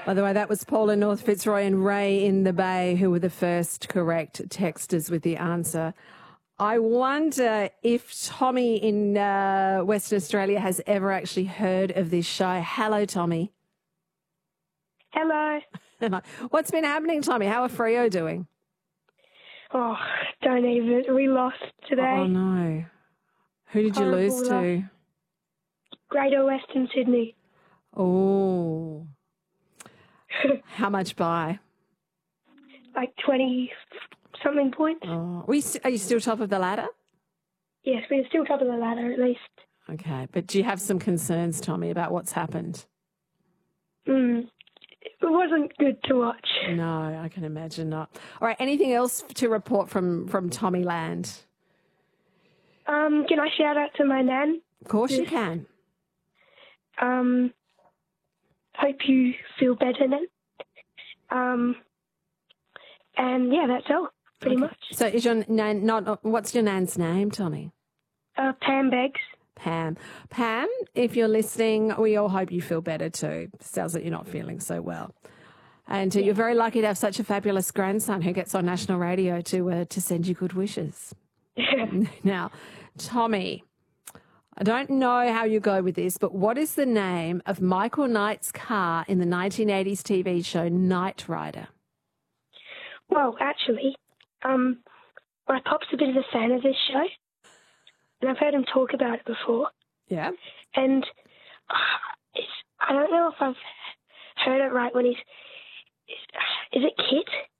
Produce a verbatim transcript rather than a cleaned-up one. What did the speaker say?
By the way, that was Paula North Fitzroy and Ray in the Bay who were the first correct texters with the answer. I wonder if Tommy in uh, Western Australia has ever actually heard of this show. Hello, Tommy. Hello. What's been happening, Tommy? How are Freo doing? Oh, don't even. We lost today. Oh, no. Who did you Horrible lose to? loss. Greater Western Sydney. Oh. How much by? Like twenty-something points. Oh. Are you, are you still top of the ladder? Yes, we're still top of the ladder at least. Okay, but do you have some concerns, Tommy, about what's happened? Mm. It wasn't good to watch. No, I can imagine not. All right, anything else to report from, from Tommy Land? Um, can I shout out to my nan? Of course you can. Um, hope you feel better, Nan. Um, and yeah, that's all, pretty Okay. much. So is your nan not? What's your nan's name, Tommy? Uh, Pam Beggs. Pam. Pam, if you're listening, we all hope you feel better too. Sounds like you're not feeling so well. And uh, Yeah. you're very lucky to have such a fabulous grandson who gets on national radio to uh, to send you good wishes. Now, Tommy, I don't know how you go with this, but what is the name of Michael Knight's car in the nineteen eighties T V show Knight Rider? Well, actually, um, my pop's a bit of a fan of this show, and I've heard him talk about it before. Yeah. And uh, it's, I don't know if I've heard it right when he's, is, is it Kit?